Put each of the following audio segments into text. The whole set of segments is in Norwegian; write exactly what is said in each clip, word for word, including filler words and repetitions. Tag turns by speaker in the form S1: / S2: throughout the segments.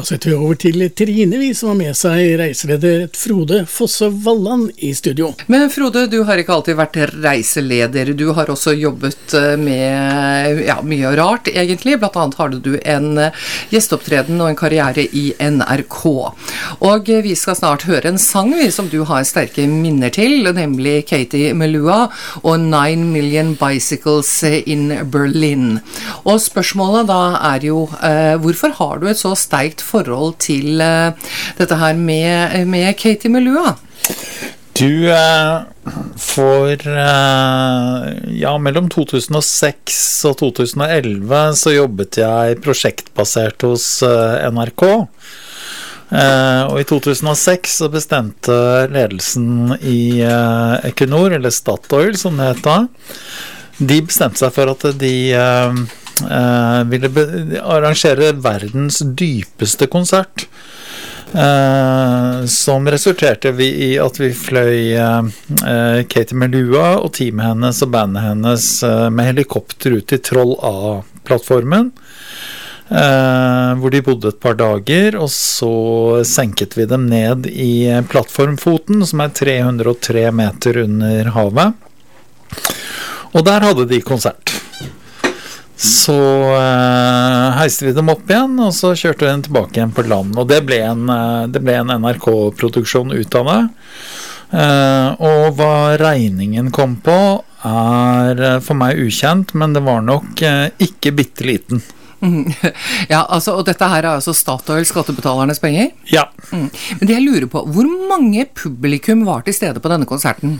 S1: Da setter vi over til Trine, vi som har med seg reiseleder Frode Fosse Walland i studio.
S2: Men Frode, du har ikke alltid vært reiseleder. Du har også jobbet med ja, mye rart, egentlig. Blant annet har du en gjesteopptreden og en karriere i N R K. Og vi skal snart høre en sang som du har sterke minner til, nemlig Katie Melua og Nine Million Bicycles in Berlin. Og spørsmålet da er jo, eh, hvorfor har du et så sterkt forhold til uh, dette her med, med Katie Melua?
S3: Du, uh, for uh, ja, mellom to tusen og seks og to tusen og elleve så jobbet jeg prosjektbasert hos uh, N R K. Uh, og i to tusen og seks så bestemte ledelsen i uh, Equinor, eller Statoil som det heter, de bestemte seg for at de uh, Uh, ville be- arrangere verdens dypeste konsert, uh, som resulterte vi i at vi fløy uh, uh, Katie Melua og teamet hennes og bandet hennes uh, med helikopter ut til Troll A-plattformen, uh, hvor de bodde et par dager, og så senket vi dem ned i plattformfoten, som er tre hundre og tre meter under havet, og der hadde de konsert. Så uh, heiste vi dem opp igjen, og så kjørte vi dem tilbake igjen på land. Og det ble en, uh, det ble en N R K-produksjon ut av det. Uh, og hva regningen kom på er uh, for meg ukjent, men det var nok uh, ikke bitteliten.
S2: Mm. Ja, altså, og dette her er altså Statoil, skattebetalernes penger?
S3: Ja.
S2: Mm. Men det jeg lurer på, hvor mange publikum var til stede på denne konserten?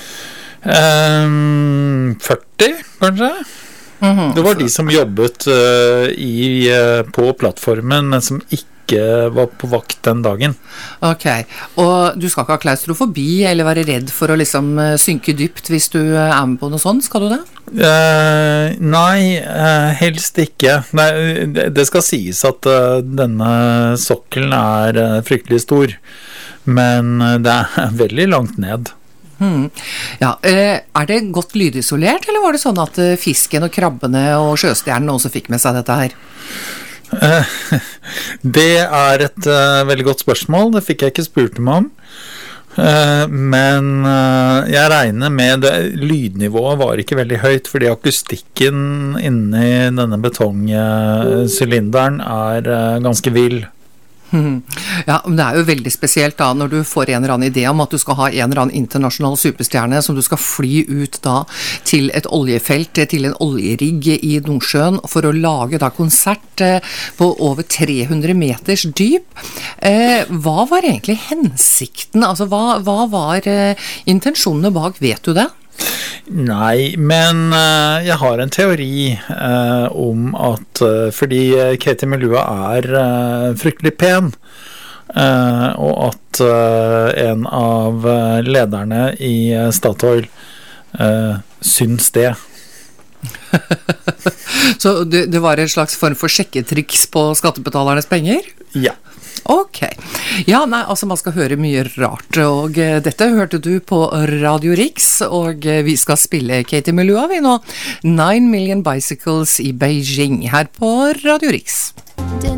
S3: Uh, førti, kanskje? Mm-hmm. Det var de som jobbet uh, i, uh, på plattformen, men som ikke var på vakt den dagen.
S2: Ok, og du skal ikke ha klaustrofobi eller være redd for å liksom synke dypt hvis du er med på noe sånt, skal du det?
S3: Uh, nei, uh, helst ikke. Nei, det, det skal sies at uh, denne sokkelen er uh, fryktelig stor, men uh, det er veldig langt ned.
S2: Hmm. Ja, er det godt lydisolert, eller var det sånn at fisken og krabbene og sjøstjernen også fikk med seg dette her?
S3: Det er et uh, veldig godt spørsmål, det fikk jeg ikke spurt dem om. Uh, men uh, jeg regner med det, lydnivået var ikke veldig høyt, fordi akustikken inni denne betongsylinderen er uh, ganske vill.
S2: Ja, men det er jo veldig spesielt da når du får en eller annen idé om at du skal ha en eller annen internasjonal superstjerne som du skal fly ut da til et oljefelt, til en oljerigg i Nordsjøen for å lage da konsert på over tre hundre meters dyp. Eh, hva var egentlig hensikten? Altså, hva, hva var eh, intensjonene bak, vet du det?
S3: Nei, men uh, jeg har en teori uh, om at uh, fordi Katie Melua er uh, fryktelig pen, uh, og at uh, en av uh, lederne i uh, Statoil uh, syns det.
S2: Så det, det var en slags form for sjekketriks på skattebetalernes penger?
S3: Ja.
S2: Ok. Ja, nei, altså man skal høre mye rart, og uh, dette hørte du på Radio Rix, og uh, vi skal spille Katie Melua vi nå, Nine Million Bicycles i Beijing, her på Radio Rix.